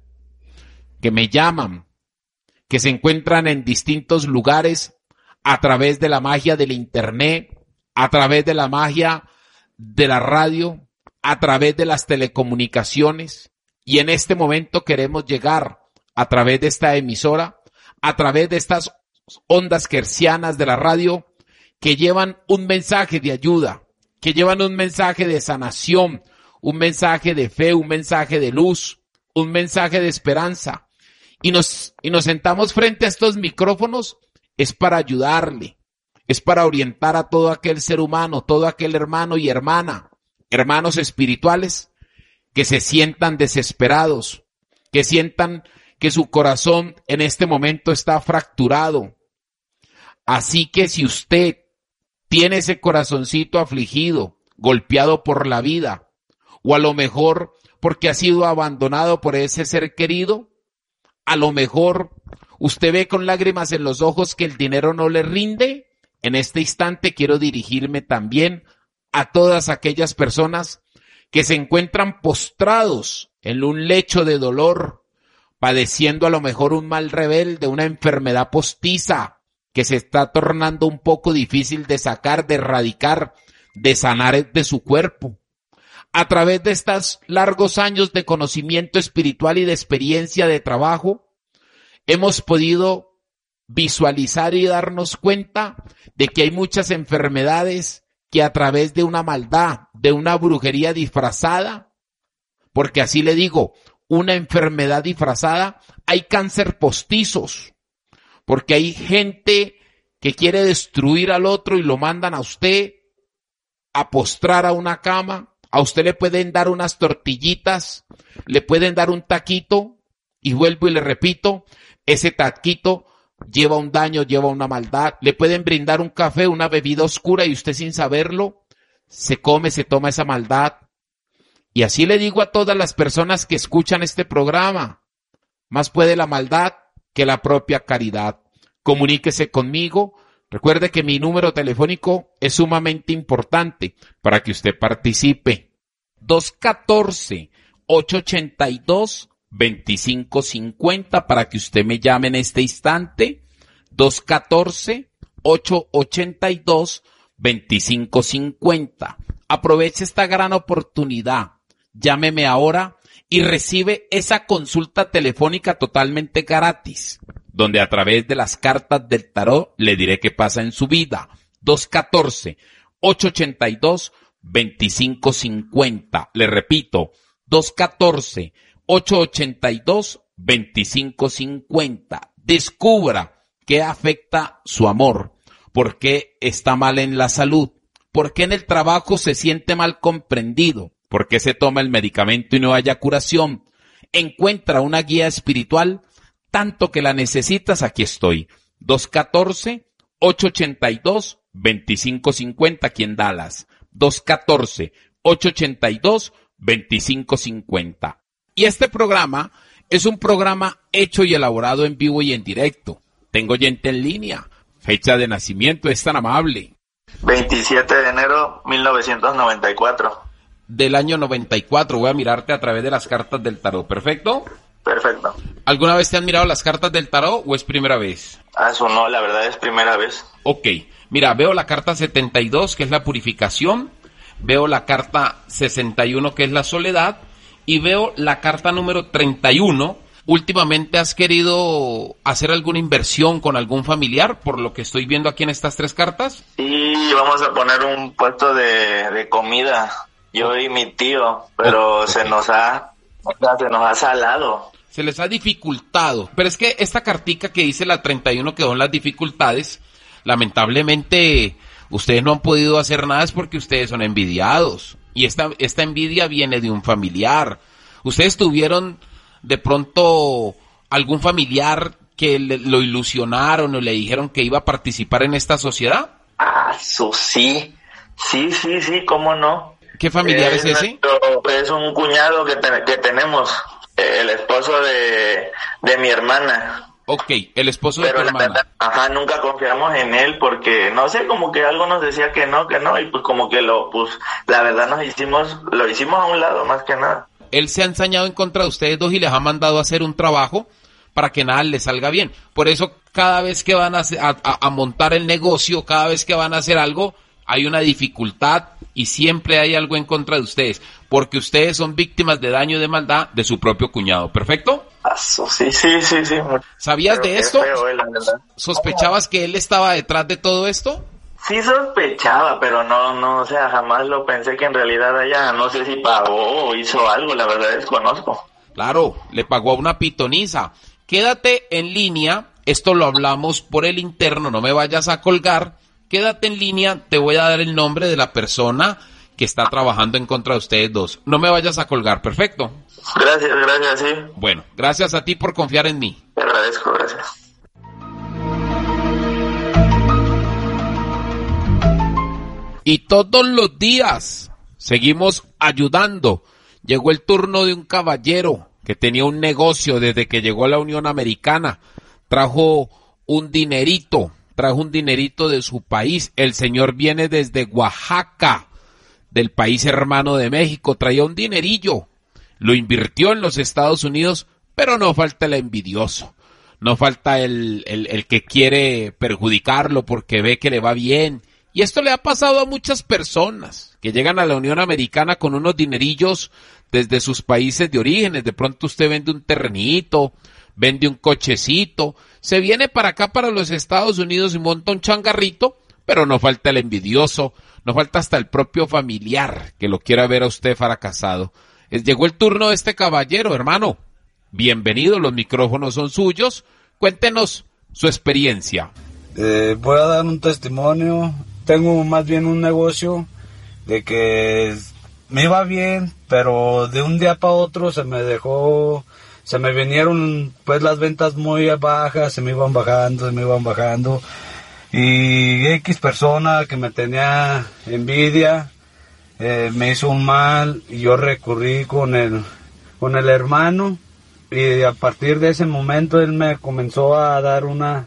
que me llaman, que se encuentran en distintos lugares a través de la magia del internet, a través de la magia de la radio, a través de las telecomunicaciones, y en este momento queremos llegar a través de esta emisora, a través de estas ondas hertzianas de la radio, que llevan un mensaje de ayuda, que llevan un mensaje de sanación, un mensaje de fe, un mensaje de luz, un mensaje de esperanza, y nos sentamos frente a estos micrófonos, es para ayudarle, es para orientar a todo aquel ser humano, todo aquel hermano y hermana, hermanos espirituales, que se sientan desesperados, que sientan que su corazón en este momento está fracturado. Así que si usted tiene ese corazoncito afligido, golpeado por la vida, o a lo mejor porque ha sido abandonado por ese ser querido, a lo mejor usted ve con lágrimas en los ojos que el dinero no le rinde, en este instante quiero dirigirme también a todas aquellas personas que se encuentran postrados en un lecho de dolor, padeciendo a lo mejor un mal rebelde, una enfermedad postiza que se está tornando un poco difícil de sacar, de erradicar, de sanar de su cuerpo. A través de estos largos años de conocimiento espiritual y de experiencia de trabajo, hemos podido visualizar y darnos cuenta de que hay muchas enfermedades que a través de una maldad, de una brujería disfrazada, porque así le digo, una enfermedad disfrazada, hay cáncer postizos, porque hay gente que quiere destruir al otro y lo mandan a usted a postrar a una cama. A usted le pueden dar unas tortillitas, le pueden dar un taquito, y vuelvo y le repito, ese taquito lleva un daño, lleva una maldad. Le pueden brindar un café, una bebida oscura, y usted sin saberlo, se toma esa maldad. Y así le digo a todas las personas que escuchan este programa, más puede la maldad que la propia caridad. Comuníquese conmigo. Recuerde que mi número telefónico es sumamente importante para que usted participe. 214-882-2550 para que usted me llame en este instante. 214-882-2550. Aproveche esta gran oportunidad. Llámeme ahora y recibe esa consulta telefónica totalmente gratis, donde a través de las cartas del tarot le diré qué pasa en su vida. 214-882-2550. Le repito, 214-882-2550. Descubra qué afecta su amor, por qué está mal en la salud, por qué en el trabajo se siente mal comprendido, por qué se toma el medicamento y no haya curación. Encuentra una guía espiritual. Tanto que la necesitas, aquí estoy. 214-882-2550 aquí en Dallas. 214-882-2550. Y este programa es un programa hecho y elaborado en vivo y en directo. Tengo oyente en línea. Fecha de nacimiento, es tan amable. 27 de enero 1994. Del año 94. Voy a mirarte a través de las cartas del tarot. ¿Perfecto? Perfecto. ¿Alguna vez te han mirado las cartas del tarot o es primera vez? Eso no, la verdad es primera vez. Ok, mira, veo la carta 72, que es la purificación, veo la carta 61, que es la soledad, y veo la carta número 31. ¿Últimamente has querido hacer alguna inversión con algún familiar, por lo que estoy viendo aquí en estas 3 cartas? Sí, vamos a poner un puesto de comida, yo y mi tío, pero se nos ha salado. Se les ha dificultado, pero es que esta cartica que dice la 31 que son las dificultades, lamentablemente ustedes no han podido hacer nada es porque ustedes son envidiados, y esta envidia viene de un familiar. Ustedes tuvieron de pronto algún familiar que lo ilusionaron o le dijeron que iba a participar en esta sociedad. Sí, cómo no. ¿Qué familiar es ese? Es un cuñado que tenemos, el esposo de mi hermana. Ok, el esposo de tu hermana. Verdad, nunca confiamos en él porque, no sé, como que algo nos decía que no, y pues como que la verdad lo hicimos a un lado más que nada. Él se ha ensañado en contra de ustedes dos y les ha mandado a hacer un trabajo para que nada les salga bien. Por eso cada vez que van a montar el negocio, cada vez que van a hacer algo, hay una dificultad y siempre hay algo en contra de ustedes, porque ustedes son víctimas de daño y de maldad de su propio cuñado. ¿Perfecto? Sí. ¿Sabías de esto? ¿Sospechabas que él estaba detrás de todo esto? Sí sospechaba, pero no, o sea, jamás lo pensé que en realidad no sé si pagó o hizo algo, la verdad desconozco. Claro, le pagó a una pitoniza. Quédate en línea, esto lo hablamos por el interno, no me vayas a colgar. Quédate en línea, te voy a dar el nombre de la persona que está trabajando en contra de ustedes dos. No me vayas a colgar, ¿perfecto? Gracias, sí. Bueno, gracias a ti por confiar en mí. Te agradezco, gracias. Y todos los días seguimos ayudando. Llegó el turno de un caballero que tenía un negocio desde que llegó a la Unión Americana. Trajo un dinerito de su país. El señor viene desde Oaxaca, del país hermano de México. Traía un dinerillo. Lo invirtió en los Estados Unidos, pero no falta el envidioso. No falta el que quiere perjudicarlo porque ve que le va bien. Y esto le ha pasado a muchas personas que llegan a la Unión Americana con unos dinerillos desde sus países de orígenes. De pronto usted vende un terrenito, vende un cochecito, se viene para acá, para los Estados Unidos y monta un changarrito, pero no falta el envidioso, no falta hasta el propio familiar que lo quiera ver a usted fracasado. Llegó el turno de este caballero, hermano. Bienvenido, los micrófonos son suyos. Cuéntenos su experiencia. Voy a dar un testimonio. Tengo más bien un negocio de que me iba bien, pero de un día para otro se me vinieron pues las ventas muy bajas, se me iban bajando, y X persona que me tenía envidia me hizo un mal y yo recurrí con el hermano, y a partir de ese momento él me comenzó a dar unos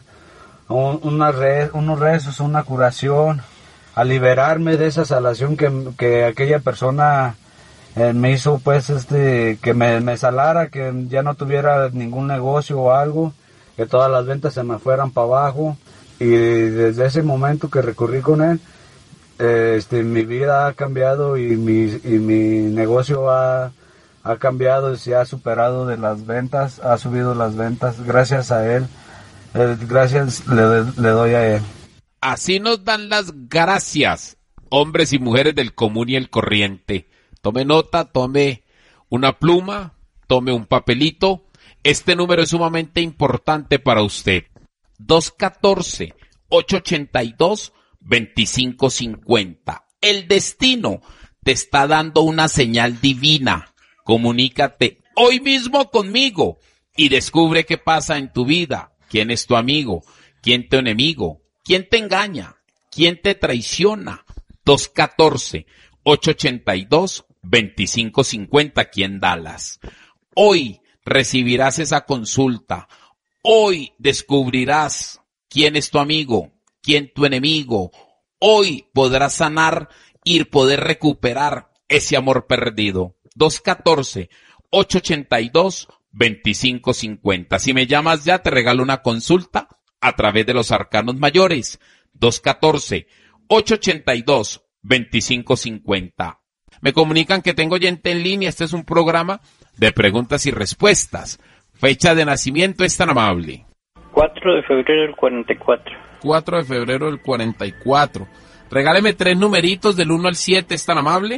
rezos, una curación, a liberarme de esa salación que aquella persona me hizo, pues que me salara, que ya no tuviera ningún negocio o algo, que todas las ventas se me fueran para abajo. Y desde ese momento que recurrí con él, mi vida ha cambiado y mi negocio ha cambiado y se ha superado de las ventas, ha subido las ventas gracias a él. Gracias le doy a él. Así nos dan las gracias, hombres y mujeres del común y el corriente. Tome nota, tome una pluma, tome un papelito. Este número es sumamente importante para usted. 214-882-2550. El destino te está dando una señal divina. Comunícate hoy mismo conmigo y descubre qué pasa en tu vida. ¿Quién es tu amigo? ¿Quién tu enemigo? ¿Quién te engaña? ¿Quién te traiciona? 214-882-2550 aquí en Dallas. Hoy recibirás esa consulta. Hoy descubrirás quién es tu amigo, quién tu enemigo. Hoy podrás sanar y poder recuperar ese amor perdido. 214-882-2550. 214-882-2550. Si me llamas ya, te regalo una consulta a través de los arcanos mayores. 214-882-2550. Me comunican que tengo oyente en línea. Este es un programa de preguntas y respuestas. Fecha de nacimiento, es tan amable. 4 de febrero del 44. 4 de febrero del 44. Regáleme 3 numeritos del 1 al 7, ¿es tan amable?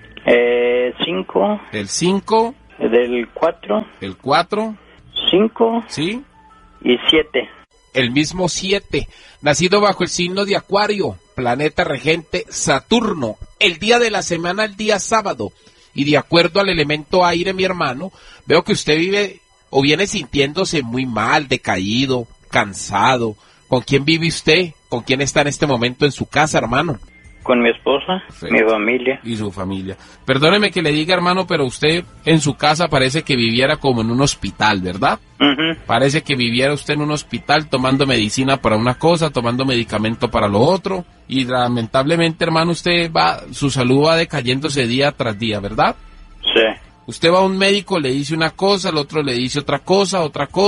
5. El 5. Del 4. El 4. 5. Sí. Y 7. El mismo 7. Nacido bajo el signo de Acuario, planeta regente Saturno. El día de la semana, el día sábado. Y de acuerdo al elemento aire, mi hermano, veo que usted vive o viene sintiéndose muy mal, decaído, cansado. ¿Con quién vive usted? ¿Con quién está en este momento en su casa, hermano? Con mi esposa, mi familia. Y su familia. Perdóneme que le diga, hermano, pero usted en su casa parece que viviera como en un hospital, ¿verdad? Parece que viviera usted en un hospital tomando medicina para una cosa, tomando medicamento para lo otro. Y lamentablemente, hermano, su salud va decayéndose día tras día, ¿verdad? Sí. Usted va a un médico, le dice una cosa, el otro le dice otra cosa,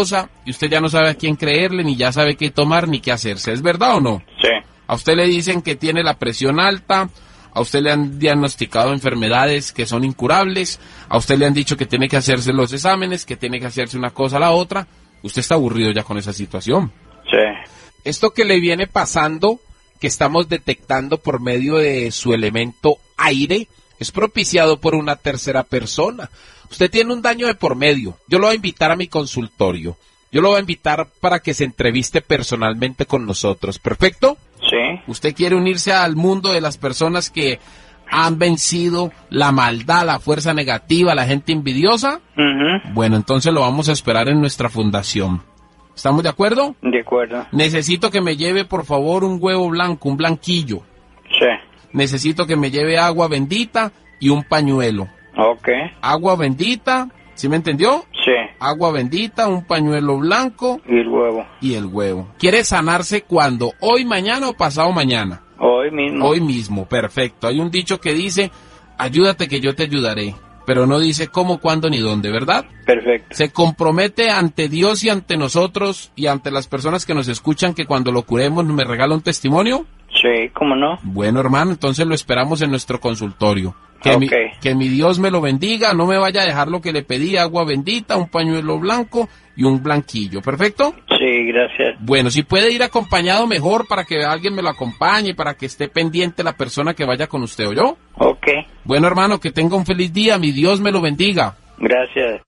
y usted ya no sabe a quién creerle, ni ya sabe qué tomar, ni qué hacerse. ¿Es verdad o no? Sí. A usted le dicen que tiene la presión alta, a usted le han diagnosticado enfermedades que son incurables, a usted le han dicho que tiene que hacerse los exámenes, que tiene que hacerse una cosa a la otra. Usted está aburrido ya con esa situación. Sí. Esto que le viene pasando, que estamos detectando por medio de su elemento aire, es propiciado por una tercera persona. Usted tiene un daño de por medio. Yo lo voy a invitar a mi consultorio. Yo lo voy a invitar para que se entreviste personalmente con nosotros. ¿Perfecto? Sí. ¿Usted quiere unirse al mundo de las personas que han vencido la maldad, la fuerza negativa, la gente envidiosa? Bueno, entonces lo vamos a esperar en nuestra fundación. ¿Estamos de acuerdo? De acuerdo. Necesito que me lleve, por favor, un huevo blanco, un blanquillo. Sí. Necesito que me lleve agua bendita y un pañuelo. Ok. Agua bendita, ¿sí me entendió? Sí. Agua bendita, un pañuelo blanco. Y el huevo. Y el huevo. ¿Quiere sanarse cuándo? ¿Hoy, mañana o pasado mañana? Hoy mismo. Hoy mismo, perfecto. Hay un dicho que dice, ayúdate que yo te ayudaré. Pero no dice cómo, cuándo ni dónde, ¿verdad? Perfecto. Se compromete ante Dios y ante nosotros y ante las personas que nos escuchan que cuando lo curemos me regala un testimonio. Sí, ¿cómo no? Bueno, hermano, entonces lo esperamos en nuestro consultorio. Que mi Dios me lo bendiga, no me vaya a dejar lo que le pedí, agua bendita, un pañuelo blanco y un blanquillo, ¿perfecto? Sí, gracias. Bueno, si puede ir acompañado mejor para que alguien me lo acompañe, para que esté pendiente la persona que vaya con usted, ¿oyó? Ok. Bueno, hermano, que tenga un feliz día, mi Dios me lo bendiga. Gracias.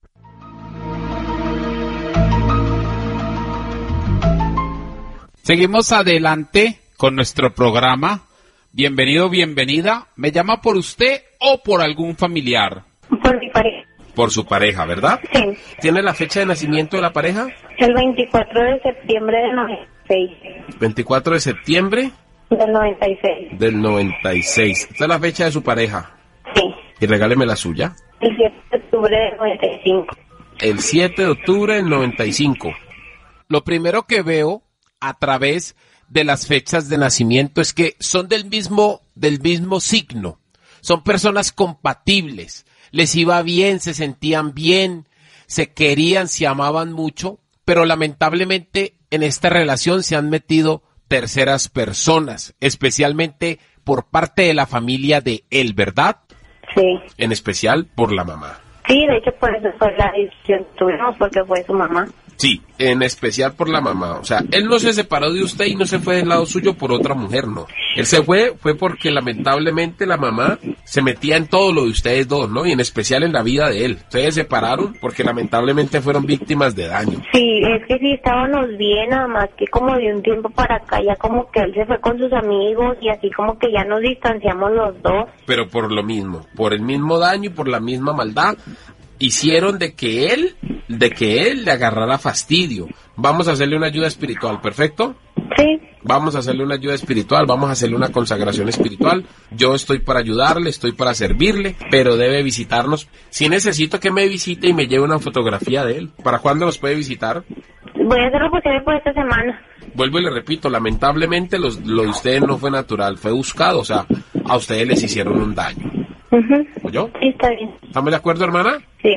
Seguimos adelante con nuestro programa. Bienvenido, bienvenida. ¿Me llama por usted o por algún familiar? Por mi pareja. Por su pareja, ¿verdad? Sí. ¿Tiene la fecha de nacimiento de la pareja? El 24 de septiembre del 96. 24 de septiembre. Del 96. Del 96. Esta es la fecha de su pareja. Sí. Y regáleme la suya. El 7 de octubre del 95. El 7 de octubre del 95. Lo primero que veo a través de las fechas de nacimiento es que son del mismo signo. Son personas compatibles. Les iba bien, se sentían bien, se querían, se amaban mucho, pero lamentablemente en esta relación se han metido terceras personas, especialmente por parte de la familia de él, ¿verdad? Sí. En especial por la mamá. Sí, de hecho por eso fue la decisión que tuvimos, porque fue su mamá. Sí, en especial por la mamá. O sea, él no se separó de usted y no se fue del lado suyo por otra mujer, no. Él se fue porque lamentablemente la mamá se metía en todo lo de ustedes dos, ¿no? Y en especial en la vida de él. Ustedes se separaron porque lamentablemente fueron víctimas de daño. Sí, es que sí estábamos bien, nada más que como de un tiempo para acá ya como que él se fue con sus amigos y así como que ya nos distanciamos los dos. Pero por lo mismo, por el mismo daño y por la misma maldad, hicieron de que él le agarrara fastidio. Vamos a hacerle una ayuda espiritual, ¿perfecto? Sí. Vamos a hacerle una ayuda espiritual, vamos a hacerle una consagración espiritual. Yo estoy para ayudarle, estoy para servirle, pero debe visitarnos. Si necesito que me visite y me lleve una fotografía de él. ¿Para cuándo nos puede visitar? Voy a hacer lo posible por esta semana. Vuelvo y le repito, lamentablemente lo de ustedes no fue natural, fue buscado. O sea, a ustedes les hicieron un daño. ¿Oyó? Sí, está bien. ¿Estamos de acuerdo, hermana? Sí.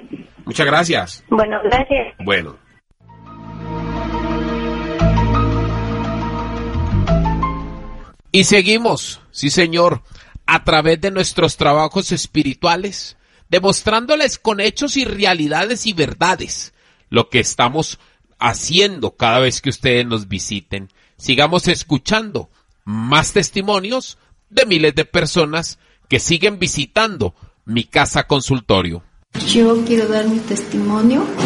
Muchas gracias. Bueno, gracias. Bueno. Y seguimos, sí señor, a través de nuestros trabajos espirituales, demostrándoles con hechos y realidades y verdades lo que estamos haciendo cada vez que ustedes nos visiten. Sigamos escuchando más testimonios de miles de personas que siguen visitando mi casa consultorio. Yo quiero dar mi testimonio